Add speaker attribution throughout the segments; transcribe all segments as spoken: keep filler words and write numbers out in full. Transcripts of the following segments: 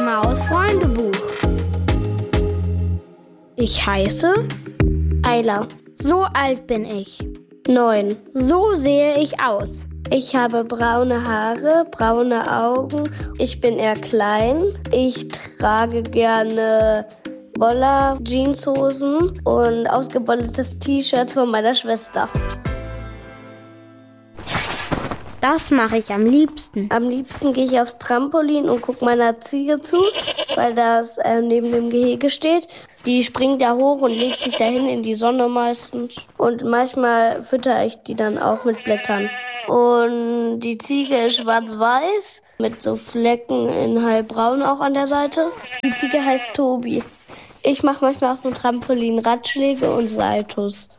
Speaker 1: Maus Freundebuch. Ich heiße
Speaker 2: Ayla.
Speaker 1: So alt bin ich.
Speaker 2: Neun.
Speaker 1: So sehe ich aus.
Speaker 2: Ich habe braune Haare, braune Augen. Ich bin eher klein. Ich trage gerne Woller, Jeanshosen und ausgebeuteltes T-Shirt von meiner Schwester.
Speaker 1: Das mache ich am liebsten.
Speaker 2: Am liebsten gehe ich aufs Trampolin und gucke meiner Ziege zu, weil das äh, neben dem Gehege steht. Die springt da hoch und legt sich dahin in die Sonne meistens. Und manchmal fütter ich die dann auch mit Blättern. Und die Ziege ist schwarz-weiß mit so Flecken in hellbraun auch an der Seite. Die Ziege heißt Tobi. Ich mache manchmal auf dem Trampolin Ratschläge und Saltos.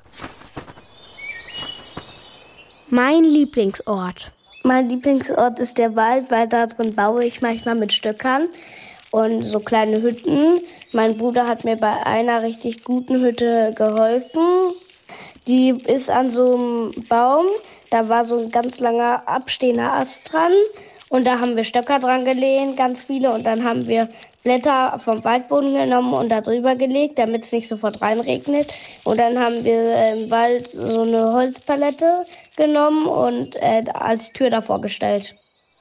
Speaker 1: Mein Lieblingsort.
Speaker 2: Mein Lieblingsort ist der Wald, weil da drin baue ich manchmal mit Stöckern und so kleine Hütten. Mein Bruder hat mir bei einer richtig guten Hütte geholfen. Die ist an so einem Baum, da war so ein ganz langer abstehender Ast dran und da haben wir Stöcker dran gelehnt, ganz viele, und dann haben wir Blätter vom Waldboden genommen und da drüber gelegt, damit es nicht sofort reinregnet. Und dann haben wir im Wald so eine Holzpalette genommen und äh, als Tür davor gestellt.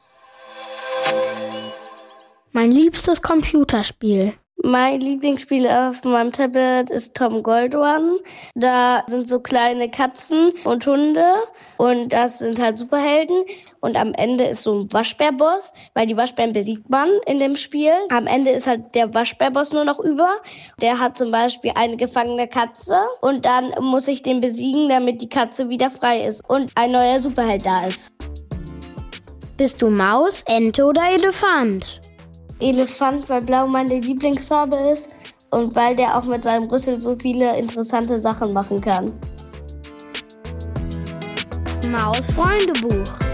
Speaker 1: Mein liebstes Computerspiel.
Speaker 2: Mein Lieblingsspiel auf meinem Tablet ist Tom Gold Run. Da sind so kleine Katzen und Hunde und das sind halt Superhelden. Und am Ende ist so ein Waschbärboss, weil die Waschbären besiegt man in dem Spiel. Am Ende ist halt der Waschbärboss nur noch über. Der hat zum Beispiel eine gefangene Katze und dann muss ich den besiegen, damit die Katze wieder frei ist und ein neuer Superheld da ist.
Speaker 1: Bist du Maus, Ente oder Elefant?
Speaker 2: Elefant, weil Blau meine Lieblingsfarbe ist und weil der auch mit seinem Rüssel so viele interessante Sachen machen kann.
Speaker 1: Maus Freundebuch.